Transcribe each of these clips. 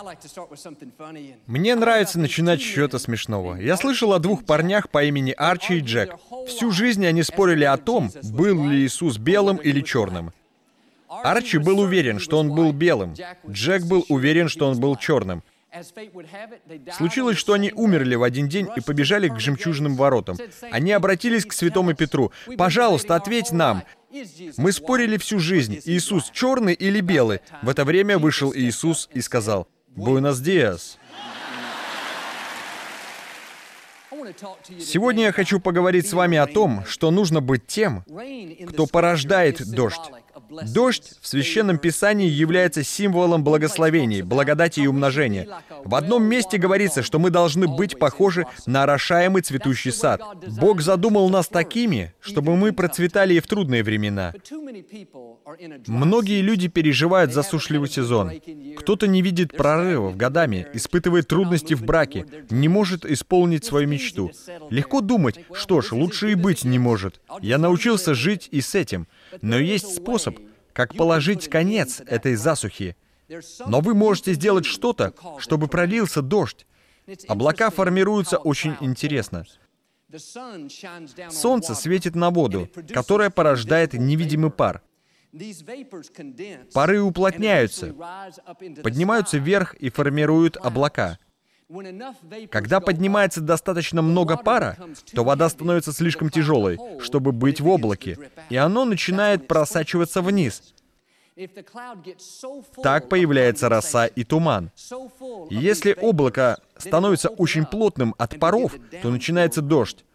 Мне нравится начинать с чего-то смешного. Я слышал о двух парнях по имени Арчи и Джек. Всю жизнь они спорили о том, был ли Иисус белым или черным. Арчи был уверен, что он был белым. Джек был уверен, что он был черным. Случилось, что они умерли в один день и побежали к жемчужным воротам. Они обратились к святому Петру. «Пожалуйста, ответь нам. Мы спорили всю жизнь, Иисус черный или белый?» В это время вышел Иисус и сказал: «Буэнос диас». Сегодня я хочу поговорить с вами о том, что нужно быть тем, кто порождает дождь. Дождь в Священном Писании является символом благословений, благодати и умножения. В одном месте говорится, что мы должны быть похожи на орошаемый цветущий сад. Бог задумал нас такими, чтобы мы процветали и в трудные времена. Многие люди переживают засушливый сезон. Кто-то не видит прорывов годами, испытывает трудности в браке, не может исполнить свою мечту. Легко думать, что ж, лучше и быть не может. Я научился жить и с этим. Но есть способ, как положить конец этой засухе. Но вы можете сделать что-то, чтобы пролился дождь. Облака формируются очень интересно. Солнце светит на воду, которая порождает невидимый пар. Пары уплотняются, поднимаются вверх и формируют облака. Когда поднимается достаточно много пара, то вода становится слишком тяжелой, чтобы быть в облаке, и оно начинает просачиваться вниз. Так появляется роса и туман. И если облако становится очень плотным от паров, то начинается дождь.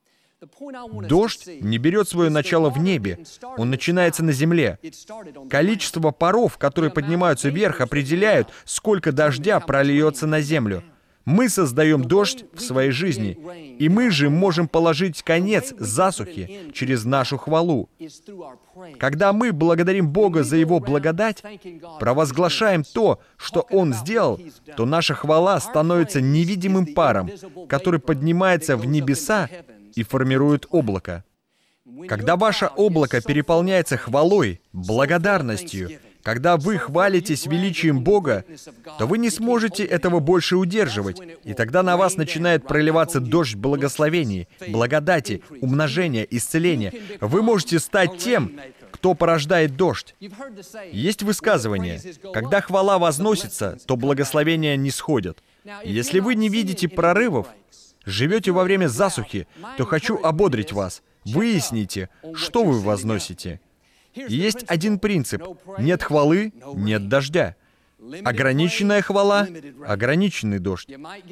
Дождь не берет свое начало в небе, он начинается на земле. Количество паров, которые поднимаются вверх, определяют, сколько дождя прольется на землю. Мы создаем дождь в своей жизни, и мы же можем положить конец засухе через нашу хвалу. Когда мы благодарим Бога за Его благодать, провозглашаем то, что Он сделал, то наша хвала становится невидимым паром, который поднимается в небеса и формирует облако. Когда ваше облако переполняется хвалой, благодарностью, когда вы хвалитесь величием Бога, то вы не сможете этого больше удерживать, и тогда на вас начинает проливаться дождь благословений, благодати, умножения, исцеления. Вы можете стать тем, кто порождает дождь. Есть высказывание: когда хвала возносится, то благословения не сходят. Если вы не видите прорывов, живете во время засухи, то хочу ободрить вас. Выясните, что вы возносите. Есть один принцип: нет хвалы, нет дождя. Ограниченная хвала, ограниченный дождь.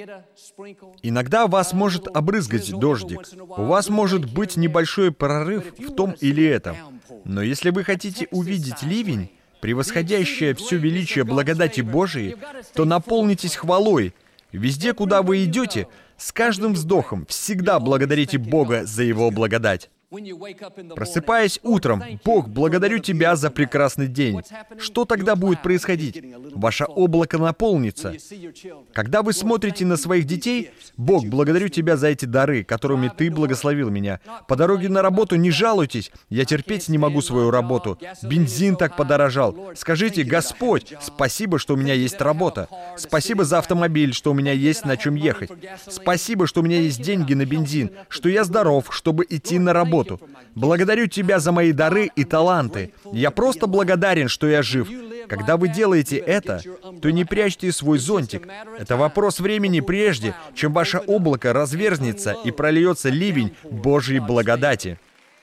Иногда вас может обрызгать дождик. У вас может быть небольшой прорыв в том или этом. Но если вы хотите увидеть ливень, превосходящее все величие благодати Божией, то наполнитесь хвалой. Везде, куда вы идете, с каждым вздохом всегда благодарите Бога за Его благодать. Просыпаясь утром: «Бог, благодарю Тебя за прекрасный день». Что тогда будет происходить? Ваше облако наполнится. Когда вы смотрите на своих детей: «Бог, благодарю Тебя за эти дары, которыми Ты благословил меня. По дороге на работу не жалуйтесь, я терпеть не могу свою работу. Бензин так подорожал». Скажите: «Господь, спасибо, что у меня есть работа. Спасибо за автомобиль, что у меня есть на чем ехать. Спасибо, что у меня есть деньги на бензин, что я здоров, чтобы идти на работу. Благодарю Тебя за мои дары и таланты. Я просто благодарен, что я жив». Когда вы делаете это, то не прячьте свой зонтик. Это вопрос времени, прежде чем ваше облако разверзнется и прольется ливень Божьей благодати.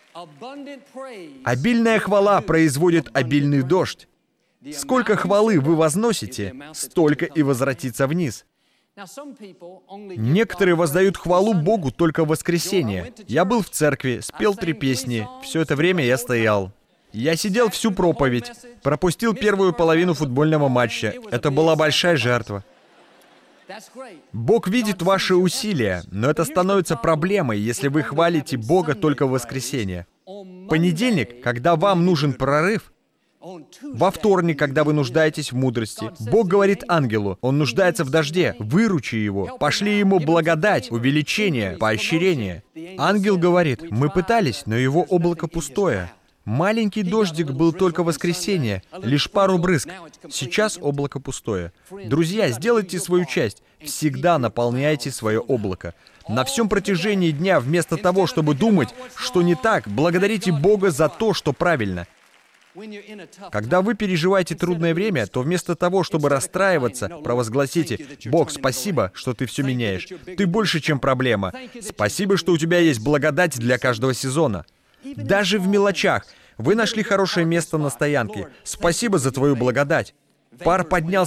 Обильная хвала производит обильный дождь. Сколько хвалы вы возносите, столько и возвратится вниз. Некоторые воздают хвалу Богу только в воскресенье. Я был в церкви, спел 3 песни, все это время я стоял. Я сидел всю проповедь, пропустил первую половину футбольного матча. Это была большая жертва. Бог видит ваши усилия, но это становится проблемой, если вы хвалите Бога только в воскресенье. В понедельник, когда вам нужен прорыв, во вторник, когда вы нуждаетесь в мудрости, Бог говорит ангелу: он нуждается в дожде, выручи его, пошли ему благодать, увеличение, поощрение. Ангел говорит: мы пытались, но его облако пустое. Маленький дождик был только в воскресенье, лишь пару брызг. Сейчас облако пустое. Друзья, сделайте свою часть. Всегда наполняйте свое облако. На всем протяжении дня, вместо того, чтобы думать, что не так, благодарите Бога за то, что правильно. Когда вы переживаете трудное время, то вместо того, чтобы расстраиваться, провозгласите: «Бог, спасибо, что ты все меняешь. Ты больше, чем проблема. Спасибо, что у тебя есть благодать для каждого сезона». Даже в мелочах. Вы нашли хорошее место на стоянке. Спасибо за твою благодать. Пар поднялся